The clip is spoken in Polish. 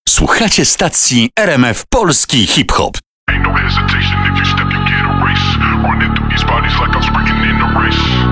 Słuchacie stacji RMF Polski Hip Hop. Ain't no hesitation if you step, you get a race. Running through these bodies like I'm sprinting in a race.